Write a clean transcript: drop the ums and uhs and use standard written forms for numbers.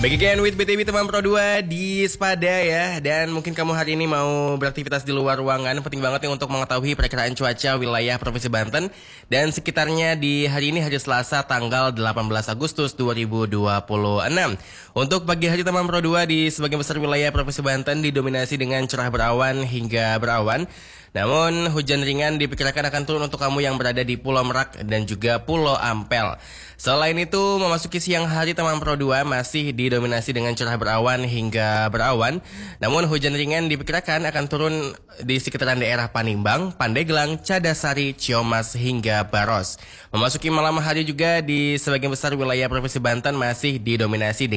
Back again with BTW teman Pro 2 di Spada ya. Dan mungkin kamu hari ini mau beraktivitas di luar ruangan. Penting banget nih untuk mengetahui perakiraan cuaca wilayah Provinsi Banten dan sekitarnya di hari ini, hari Selasa tanggal 18 Agustus 2026. Untuk pagi hari teman Pro 2 di sebagian besar wilayah Provinsi Banten didominasi dengan cerah berawan hingga berawan. Namun hujan ringan diperkirakan akan turun untuk kamu yang berada di Pulau Merak dan juga Pulau Ampel. Selain itu, memasuki siang hari teman Pro 2 masih didominasi dengan cerah berawan hingga berawan. Namun hujan ringan diperkirakan akan turun di sekitaran daerah Panimbang, Pandeglang, Cadasari, Ciomas hingga Baros. Memasuki malam hari juga di sebagian besar wilayah Provinsi Banten masih didominasi dengan